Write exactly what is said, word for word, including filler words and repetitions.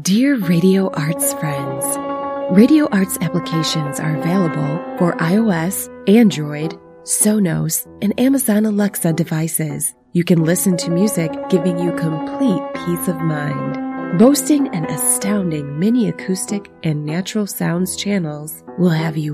Dear Radio Arts friends, Radio Arts applications are available for iOS, Android, Sonos, and Amazon Alexa devices. You can listen to music giving you complete peace of mind. Boasting an astounding mini acoustic and natural sounds channels will have you